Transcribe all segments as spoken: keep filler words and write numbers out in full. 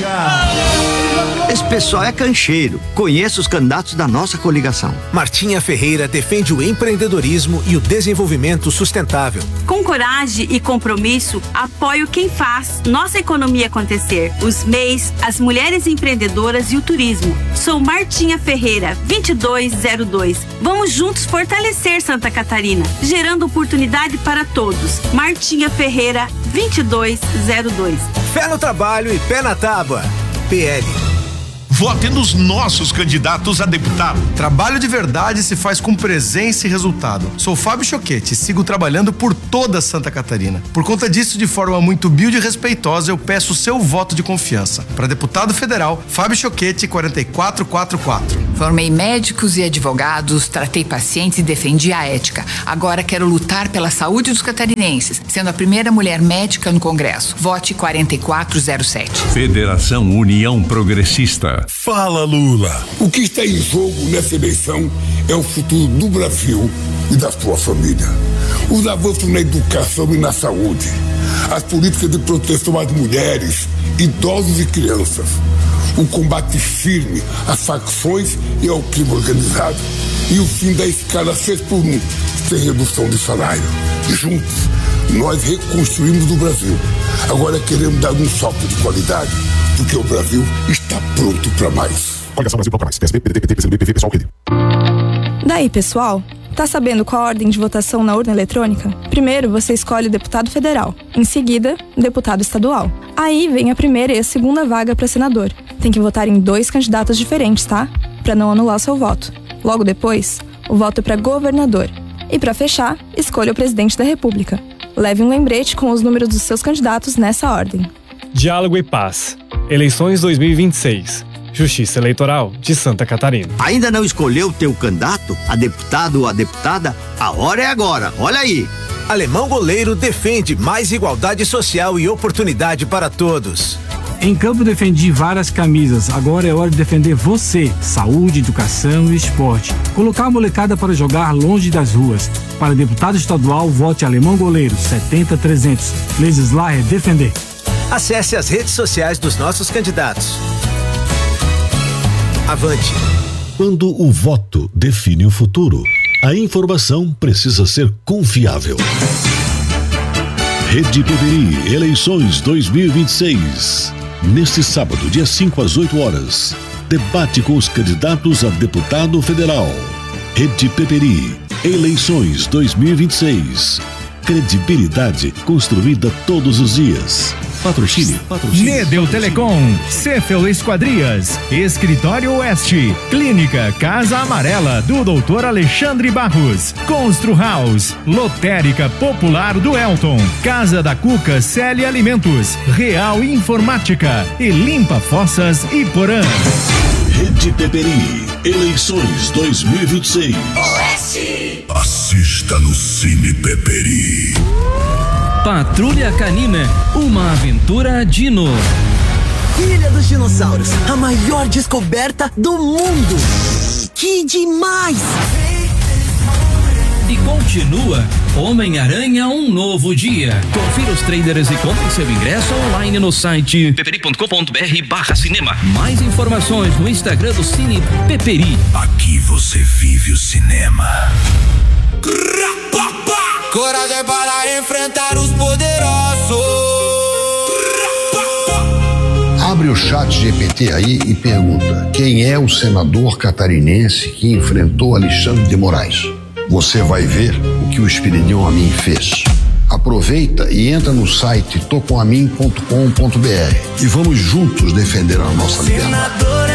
República. Esse pessoal é cancheiro. Conheça os candidatos da nossa coligação. Martinha Ferreira defende o empreendedorismo e o desenvolvimento sustentável. Com coragem e compromisso, apoio quem faz nossa economia acontecer. Os M E Is, as mulheres empreendedoras e o turismo. Sou Martinha Ferreira, vinte e dois zero dois. Vamos juntos fortalecer Santa Catarina, gerando oportunidade para todos. Martinha Ferreira, vinte e dois zero dois. Fé no trabalho e pé na tábua. P L. Vote nos nossos candidatos a deputado. Trabalho de verdade se faz com presença e resultado. Sou Fábio Choquete e sigo trabalhando por toda Santa Catarina. Por conta disso, de forma muito humilde e respeitosa, eu peço o seu voto de confiança. Para deputado federal, Fábio Choquete, quatro quatro quatro quatro. Formei médicos e advogados, tratei pacientes e defendi a ética. Agora quero lutar pela saúde dos catarinenses, sendo a primeira mulher médica no Congresso. Vote quatro quatro zero sete. Federação União Progressista. Fala, Lula. O que está em jogo nessa eleição é o futuro do Brasil e da sua família. Os avanços na educação e na saúde, as políticas de proteção às mulheres, idosos e crianças, o combate firme às facções e ao crime organizado e o fim da escala seis por um, sem redução de salário. Juntos, nós reconstruímos o Brasil. Agora queremos dar um salto de qualidade, porque o Brasil está pronto para mais. Coligação Brasil Bloco Mais. P S B, P D T, P C B, P V, Pessoal, Rede. Daí, pessoal, tá sabendo qual a ordem de votação na urna eletrônica? Primeiro, você escolhe o deputado federal. Em seguida, deputado estadual. Aí vem a primeira e a segunda vaga para senador. Tem que votar em dois candidatos diferentes, tá? Para não anular seu voto. Logo depois, o voto é para governador. E para fechar, escolha o presidente da República. Leve um lembrete com os números dos seus candidatos nessa ordem. Diálogo e Paz. Eleições dois mil e vinte e seis. Justiça Eleitoral de Santa Catarina. Ainda não escolheu o teu candidato, a deputado ou a deputada? A hora é agora, olha aí. Alemão Goleiro defende mais igualdade social e oportunidade para todos. Em campo defendi várias camisas, agora é hora de defender você. Saúde, educação e esporte. Colocar a molecada para jogar longe das ruas. Para deputado estadual, vote Alemão Goleiro, setenta trezentos. Legislar é defender. Acesse as redes sociais dos nossos candidatos. Avante. Quando o voto define o futuro, a informação precisa ser confiável. Rede Peperi, eleições dois mil e vinte e seis. Neste sábado, dia cinco às oito horas, debate com os candidatos a deputado federal. Rede Peperi, eleições dois mil e vinte e seis. Credibilidade construída todos os dias. Patrocínio, patrocínio. Nedel Telecom, Cefel Esquadrias, Escritório Oeste, Clínica Casa Amarela do doutor Alexandre Barros, Constru House, Lotérica Popular do Elton, Casa da Cuca Célia Alimentos, Real Informática e Limpa Fossas Iporã. Rede Peperi, eleições dois mil e vinte e seis. Oeste. Assista no Cine Peperi. Patrulha Canina, uma aventura dino. Ilha dos Dinossauros, a maior descoberta do mundo. Que demais! E continua Homem-Aranha, um novo dia. Confira os trailers e compre seu ingresso online no site peperi ponto com ponto br barra cinema. Mais informações no Instagram do Cine Peperi. Aqui você vive o cinema. Coragem para enfrentar os poderosos. Abre o chat G P T aí e pergunta: quem é o senador catarinense que enfrentou Alexandre de Moraes? Você vai ver o que o Espiridião Amin fez. Aproveita e entra no site tocoamin ponto com ponto br e vamos juntos defender a nossa liberdade.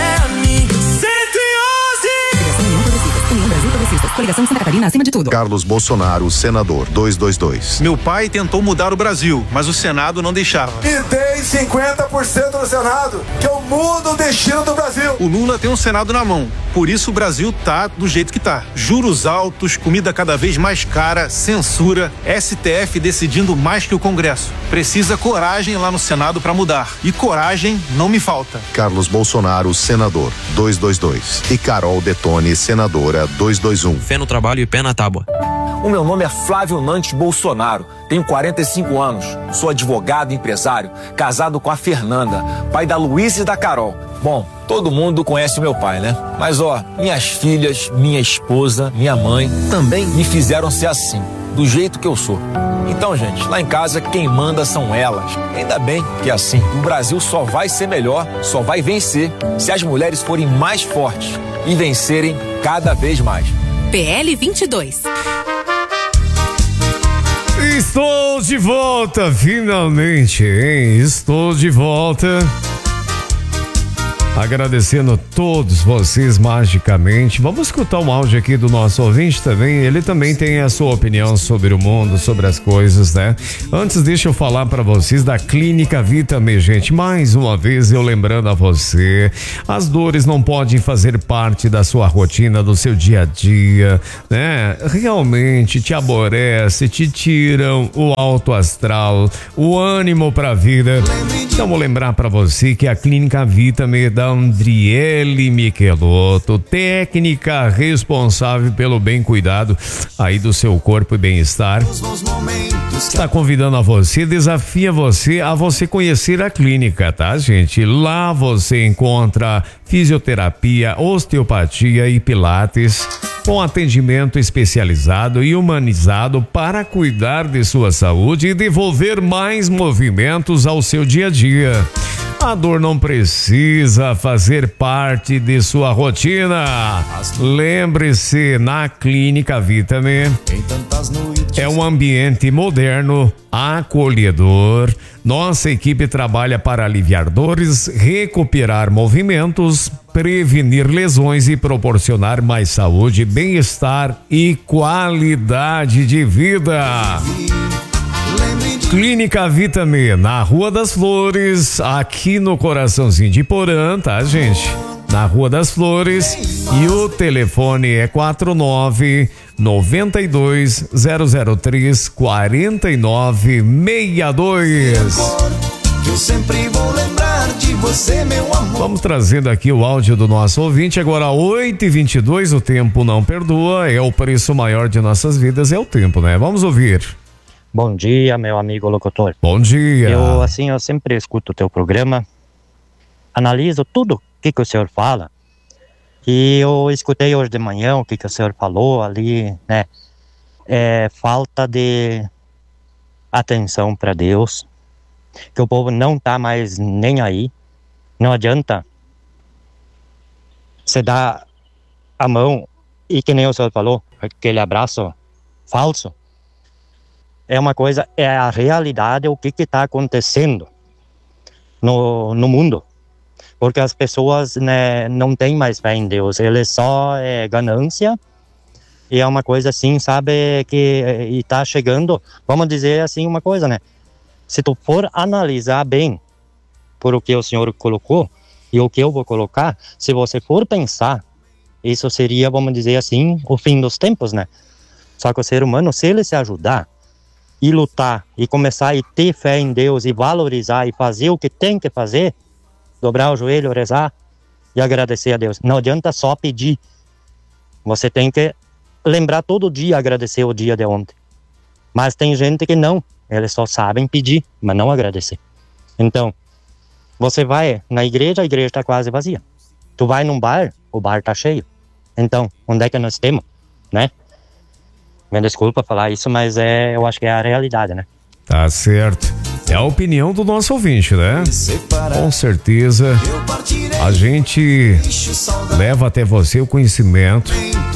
Coligação Santa Catarina, acima de tudo. Carlos Bolsonaro, senador, duzentos e vinte e dois. Meu pai tentou mudar o Brasil, mas o Senado não deixava. E tem cinquenta por cento no Senado, que eu mudo o destino do Brasil. O Lula tem um Senado na mão, por isso o Brasil tá do jeito que tá. Juros altos, comida cada vez mais cara, censura, S T F decidindo mais que o Congresso. Precisa coragem lá no Senado pra mudar. E coragem não me falta. Carlos Bolsonaro, senador, duzentos e vinte e dois. E Carol Detone, senadora, duzentos e vinte e um. Fé no trabalho e pé na tábua. O meu nome é Flávio Nantes Bolsonaro, tenho quarenta e cinco anos, sou advogado e empresário, casado com a Fernanda, pai da Luísa e da Carol. Bom, todo mundo conhece meu pai, né? Mas ó, minhas filhas, minha esposa, minha mãe também me fizeram ser assim, do jeito que eu sou. Então, gente, lá em casa quem manda são elas. Ainda bem que é assim. O Brasil só vai ser melhor, só vai vencer se as mulheres forem mais fortes e vencerem cada vez mais. P L vinte e dois. Estou de volta, finalmente, hein? Estou de volta. Agradecendo a todos vocês magicamente. Vamos escutar um áudio aqui do nosso ouvinte também. Ele também tem a sua opinião sobre o mundo, sobre as coisas, né? Antes, deixa eu falar para vocês da Clínica Vitamin, gente. Mais uma vez eu lembrando a você, as dores não podem fazer parte da sua rotina, do seu dia a dia, né? Realmente te aborrece, te tiram o alto astral, o ânimo pra vida. Então vou lembrar para você que a Clínica Vitamin da Andriele Michelotto, técnica responsável pelo bem cuidado aí do seu corpo e bem-estar, está convidando a você, desafia você a você conhecer a clínica, tá, gente? Lá você encontra fisioterapia, osteopatia e pilates, com atendimento especializado e humanizado para cuidar de sua saúde e devolver mais movimentos ao seu dia a dia. A dor não precisa fazer parte de sua rotina. Lembre-se, na Clínica Vitamin é um ambiente moderno, acolhedor. Nossa equipe trabalha para aliviar dores, recuperar movimentos, prevenir lesões e proporcionar mais saúde, bem-estar e qualidade de vida. Clínica Vitamin, na Rua das Flores, aqui no coraçãozinho de Porã, tá, gente? Na Rua das Flores, e o telefone é quatro nove nove dois zero zero três quatro nove seis dois. Eu sempre vou lembrar de você, meu amor. Vamos trazendo aqui o áudio do nosso ouvinte, agora oito e vinte e dois, o tempo não perdoa, é o preço maior de nossas vidas, é o tempo, né? Vamos ouvir. Bom dia, meu amigo locutor. Bom dia. Eu, assim, eu sempre escuto o teu programa, analiso tudo o que, que o senhor fala, e eu escutei hoje de manhã o que, que o senhor falou ali, né? É falta de atenção para Deus, que o povo não tá mais nem aí. Não adianta você dar a mão e, que nem o senhor falou, aquele abraço falso. É uma coisa, é a realidade, o que que tá acontecendo no, no mundo. Porque as pessoas, né, não têm mais fé em Deus, ele só é ganância. E é uma coisa assim, sabe, que e tá chegando, vamos dizer assim uma coisa, né? Se tu for analisar bem por o que o senhor colocou e o que eu vou colocar, se você for pensar, isso seria, vamos dizer assim, o fim dos tempos, né? Só que o ser humano, se ele se ajudar e lutar e começar a ter fé em Deus e valorizar e fazer o que tem que fazer, dobrar o joelho, rezar e agradecer a Deus. Não adianta só pedir. Você tem que lembrar todo dia, agradecer o dia de ontem. Mas tem gente que não. Eles só sabem pedir, mas não agradecer. Então, você vai na igreja, a igreja está quase vazia. Tu vai num bar, o bar tá cheio. Então, onde é que nós temos, né? Me desculpa falar isso, mas é, eu acho que é a realidade, né? Tá certo. É a opinião do nosso ouvinte, né? Com certeza a gente leva até você o conhecimento,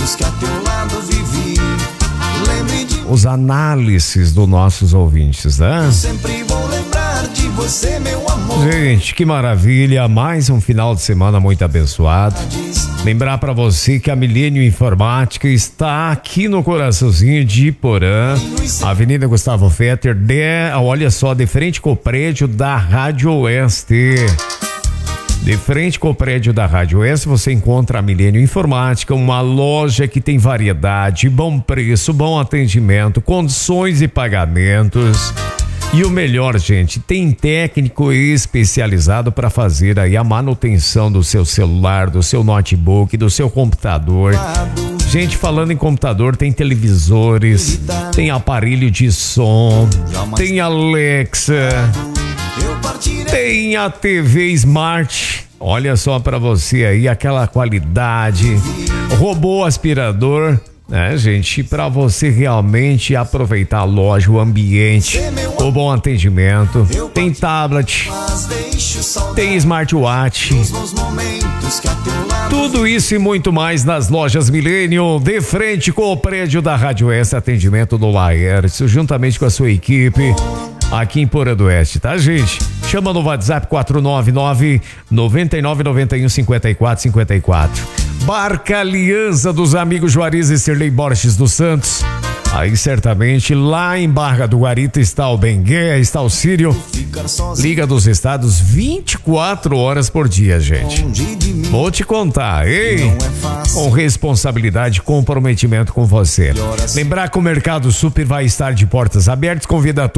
os análises dos nossos ouvintes, né? Sempre vou lembrar de você, meu amor. Gente, que maravilha, mais um final de semana muito abençoado. Lembrar para você que a Milênio Informática está aqui no coraçãozinho de Porã, Avenida Gustavo Fetter, de, olha só, de frente com o prédio da Rádio Oeste. De frente com o prédio da Rádio Oeste, você encontra a Milênio Informática, uma loja que tem variedade, bom preço, bom atendimento, condições e pagamentos. E o melhor, gente, tem técnico especializado para fazer aí a manutenção do seu celular, do seu notebook, do seu computador. Gente, falando em computador, tem televisores, tem aparelho de som, tem Alexa, tem a T V Smart. Olha só pra você aí, aquela qualidade. Robô aspirador, né, gente? Pra você realmente aproveitar a loja, o ambiente, o bom atendimento. Tem tablet, tem smartwatch. Tudo isso e muito mais nas lojas Millennium, de frente com o prédio da Rádio S, atendimento do Laércio, juntamente com a sua equipe, aqui em Porã do Oeste, tá, gente? Chama no WhatsApp quatro nove nove, nove nove nove um, cinco quatro cinco quatro. Barca Aliança dos amigos Juarez e Sirlei Borges dos Santos. Aí certamente lá em Barra do Guarita está o Bengué, está o Sírio. Liga dos Estados vinte e quatro horas por dia, gente. Vou te contar, hein? Com responsabilidade e comprometimento com você. Lembrar que o Mercado Super vai estar de portas abertas, convida a